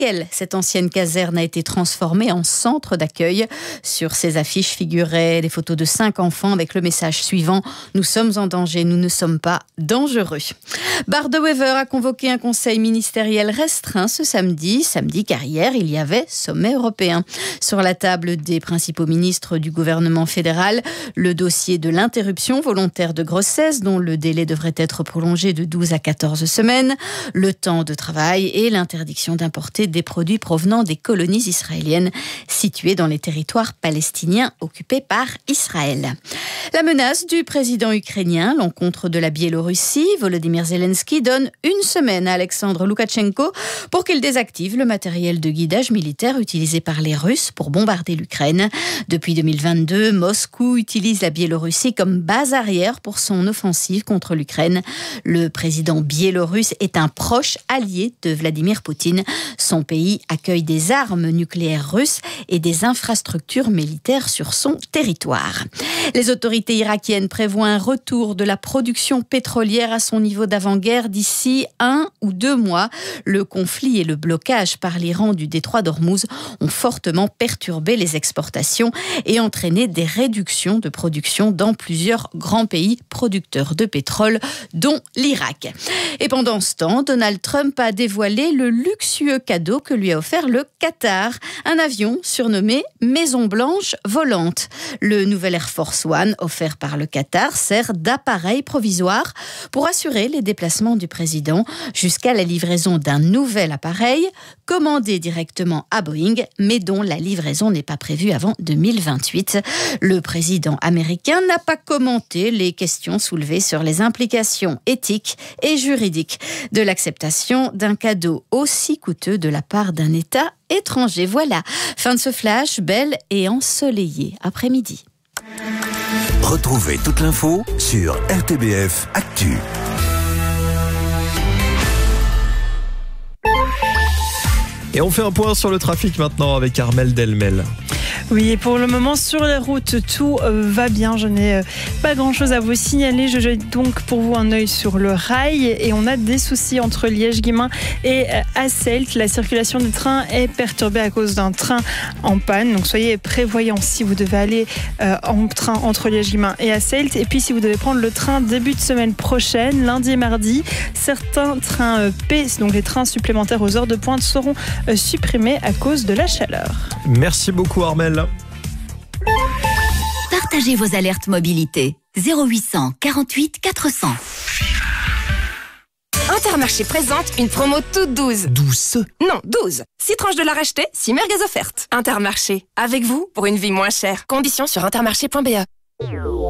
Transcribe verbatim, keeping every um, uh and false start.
laquelle cette ancienne caserne a été transformée en centre d'accueil. Sur ces affiches figuraient des photos de cinq enfants avec le message suivant « Nous sommes en danger, nous ne sommes pas dangereux ». Bart De Wever a convoqué un conseil ministériel restreint ce samedi, samedi car hier il y avait sommet européen. Sur la table des principaux ministres du gouvernement fédéral, le dossier de l'interruption volontaire de grossesse dont le délai devrait être prolongé de douze à quatorze semaines, le temps de travail et l'interdiction d'importer des produits provenant des colonies israéliennes situées dans les territoires palestiniens occupés par Israël. La menace du président ukrainien, l'encontre de la Biélorussie, Volodymyr Zelensky donne une semaine à Alexandre Loukachenko pour qu'il désactive le matériel de guidage militaire utilisé par les Russes pour bombarder l'Ukraine. Depuis deux mille vingt-deux, Moscou utilise la Biélorussie comme base arrière pour son offensive contre l'Ukraine. Le président biélorusse est un proche allié de Vladimir Poutine. Son pays accueille des armes nucléaires russes et des infrastructures militaires sur son territoire. Les autorités irakiennes prévoient un retour de la production pétrolière à son niveau d'avant-guerre d'ici un ou deux mois. Le conflit et le blocage par l'Iran du détroit d'Ormuz ont fortement perturbé les exportations et entraîné des réductions de production dans plusieurs grands pays producteurs de pétrole, dont l'Irak. Et pendant ce temps, Donald Trump a dévoilé le luxueux cadeau que lui a offert le Qatar, un avion surnommé Maison Blanche volante. Le nouvel Air Force One, offert par le Qatar, sert d'appareil provisoire pour assurer les déplacements du président jusqu'à la livraison d'un nouvel appareil commandé directement à Boeing, mais dont la livraison n'est pas prévue avant deux mille vingt-huit. Le président américain n'a pas commenté les questions soulevées sur les implications éthiques et juridiques de l'acceptation d'un cadeau aussi coûteux de la part d'un État étranger. Voilà, fin de ce flash, belle et ensoleillée après-midi. Retrouvez toute l'info sur R T B F Actu. Et on fait un point sur le trafic maintenant avec Armelle Delmel. Oui, et pour le moment, sur les routes, tout va bien. Je n'ai pas grand-chose à vous signaler. Je jette donc pour vous un œil sur le rail. Et on a des soucis entre Liège-Guillemins et Hasselt. La circulation des trains est perturbée à cause d'un train en panne. Donc soyez prévoyants si vous devez aller en train entre Liège-Guillemins et Hasselt. Et puis si vous devez prendre le train début de semaine prochaine, lundi et mardi, certains trains P, donc les trains supplémentaires aux heures de pointe, seront supprimés à cause de la chaleur. Merci beaucoup Armelle. Partagez vos alertes mobilité. zéro huit cent quarante-huit quatre cents. Intermarché présente une promo toute douze. douze Non, douze. six tranches de la racheter, six merguez offertes. Intermarché, avec vous pour une vie moins chère. Conditions sur intermarché point b e.